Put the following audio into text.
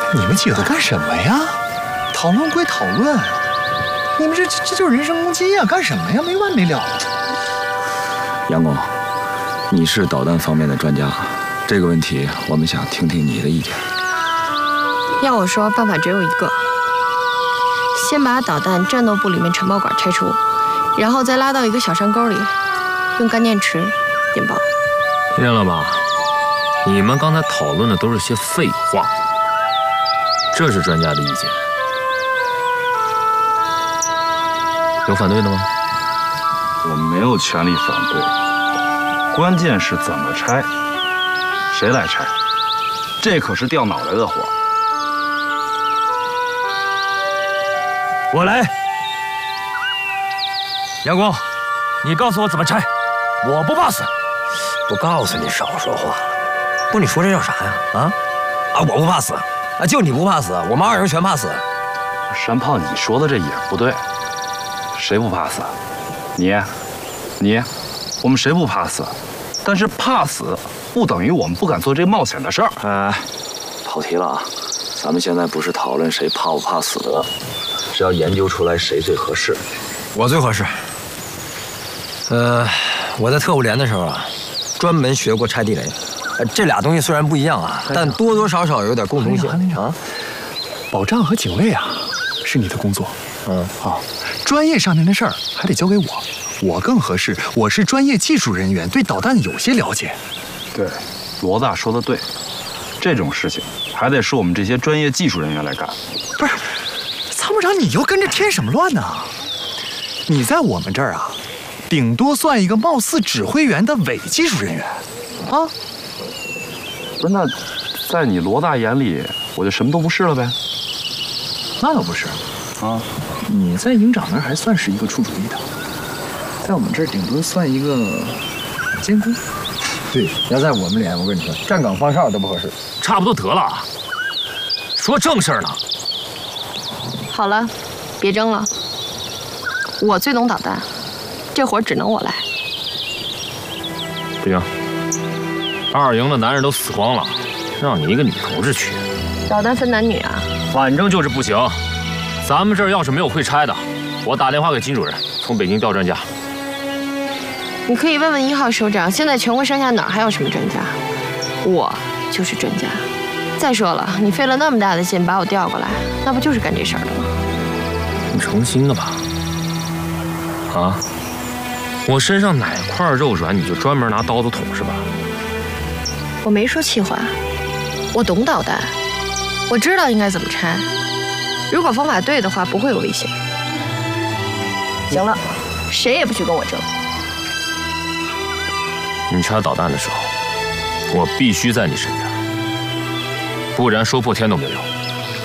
你们几个在干什么呀？讨论归讨论，你们这就是人身攻击呀！干什么呀？没完没了。 杨工，你是导弹方面的专家，这个问题我们想听听你的意见。 要我说，办法只有一个：先把导弹战斗部里面承爆管拆除，然后再拉到一个小山沟里，用干电池引爆。 听见了吗？你们刚才讨论的都是些废话，这是专家的意见。有反对的吗？ 我没有权利反对，关键是怎么拆，谁来拆？这可是掉脑袋的活。 我来。杨工，你告诉我怎么拆，我不怕死。 不告诉你少说话。不，你说这叫啥呀？啊，我不怕死，就你不怕死，我们2人全怕死。 山炮，你说的这也不对，谁不怕死？你，我们谁不怕死？但是怕死不等于我们不敢做这冒险的事儿。 哎，跑题了啊！咱们现在不是讨论谁怕不怕死的，是要研究出来谁最合适。 我最合适。我在特务连的时候啊，专门学过拆地雷。这俩东西虽然不一样啊，但多多少少有点共同性啊。 保障和警卫啊，是你的工作。专业上面的事儿还得交给我，我更合适。我是专业技术人员，对导弹有些了解。 对，罗大说的对，这种事情还得是我们这些专业技术人员来干。 不是，参谋长，你又跟着添什么乱呢？你在我们这儿啊，顶多算一个貌似指挥员的伪技术人员，啊。 不是，那在你罗大眼里，我就什么都不是了呗？ 那倒不是，啊，你在营长那儿还算是一个出主意的，在我们这儿顶多算一个监工。 对，要在我们连，我跟你说，站岗放哨都不合适。 差不多得了，说正事儿呢。 好了，别争了，我最懂导弹，这活只能我来。 不行，2营的男人都死光了，让你一个女同志去。 导弹分男女啊？ 反正就是不行。咱们这儿要是没有会拆的，我打电话给金主任，从北京调专家。 你可以问问1号首长，现在全国上下哪儿还有什么专家？我就是专家。再说了，你费了那么大的劲把我调过来，那不就是干这事儿的吗？ 你成心的吧？啊？我身上哪块肉软，你就专门拿刀子捅是吧？ 我没说气话，我懂导弹，我知道应该怎么拆。如果方法对的话，不会有危险。行了，谁也不许跟我争。 你拆导弹的时候，我必须在你身边，不然说破天都没有用。